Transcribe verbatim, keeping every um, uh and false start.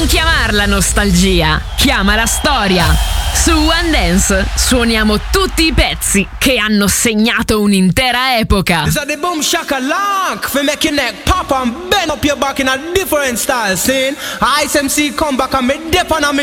chiamarla nostalgia, chiama la storia. Su One Dance suoniamo tutti i pezzi che hanno segnato un'intera epoca. This is the boom shakalak for make your neck pop and bend up your back in a different style. Scene Ice M C come back and me dip on a